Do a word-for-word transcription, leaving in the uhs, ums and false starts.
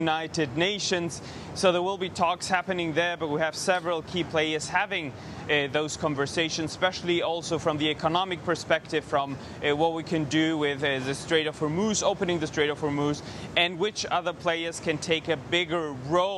United Nations. So there will be talks happening there, but we have several key players having uh, those conversations, especially also from the economic perspective, from uh, what we can do with uh, the Strait of Hormuz, opening the Strait of Hormuz, and which other players can take a bigger role